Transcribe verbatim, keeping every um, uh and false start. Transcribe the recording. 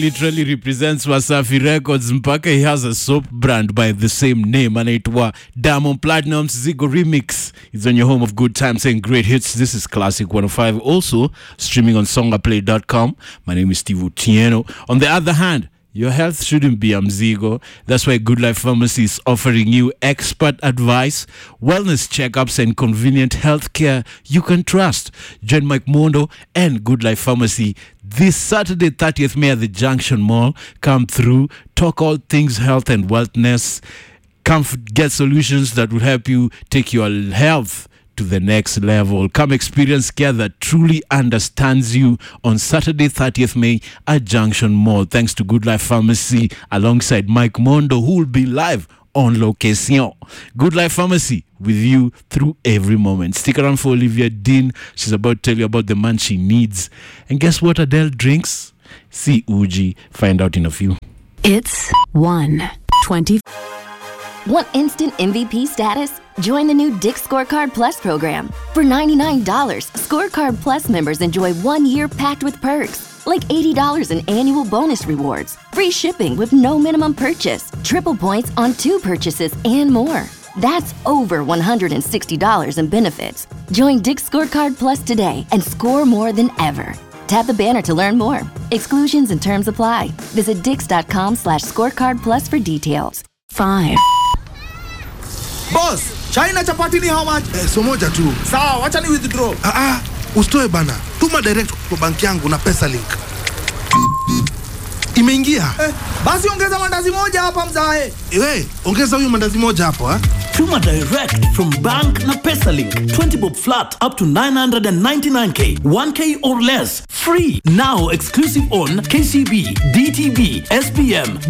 literally represents Wasafi Records mpaka he has a soap brand by the same name anaitwa Diamond Platnumz Zigo Remix. It's on your home of good times and great hits. This is Classic one oh five, also streaming on songaplay dot com. My name is Steve Otieno. On the other hand, your health shouldn't be a mzigo. That's why Good Life Pharmacy is offering you expert advice, wellness checkups, and convenient healthcare you can trust. Join Mike Mondo and Good Life Pharmacy this Saturday, thirtieth May at the Junction Mall. Come through, talk all things health and wellness. Come f- get solutions that will help you take your health to the next level. Come experience care that truly understands you on Saturday, thirtieth May at Junction Mall. Thanks to Good Life Pharmacy alongside Mike Mondo, who will be live on location. Good Life Pharmacy with you through every moment. Stick around for Olivia Dean. She's about to tell you about the man she needs. And guess what Adele drinks? See Uji. Find out in a few. It's one twenty. Want instant M V P status? Join the new Dick's Scorecard Plus program. For ninety-nine dollars, Scorecard Plus members enjoy one year packed with perks, like eighty dollars in annual bonus rewards, free shipping with no minimum purchase, triple points on two purchases, and more. That's over one hundred sixty dollars in benefits. Join Dick's Scorecard Plus today and score more than ever. Tap the banner to learn more. Exclusions and terms apply. Visit dix.com slash scorecard plus for details. Five. Boss, China chapati ni how much? Eh, so moja tu. Sawa, wacha ni withdraw. Ah ah, usitoe bana. Tuma direct kwa banki yangu na PesaLink. Imeingia. Eh, basi ongeza mandazi moja hapa mzae. Ewe, ongeza huyu mandazi moja hapo ha. Tuma direct from bank na PesaLink. twenty bob flat up to nine hundred ninety-nine K. one K or less. Free. Now exclusive on K C B, D T B, S B M,